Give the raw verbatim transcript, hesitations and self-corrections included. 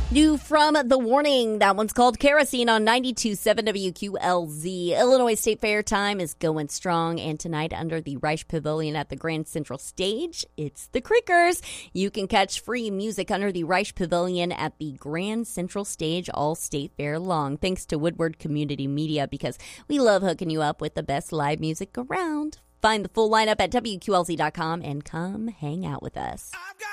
New from The Warning. That one's called Kerosene on ninety-two point seven W Q L Z. Illinois State Fair time is going strong, and tonight under the Reich Pavilion at the Grand Central Stage, it's the Creekers. You can catch free music under the Reich Pavilion at the Grand Central Stage all State Fair long, thanks to Woodward Community Media, because we love hooking you up with the best live music around. Find the full lineup at W Q L Z dot com and come hang out with us.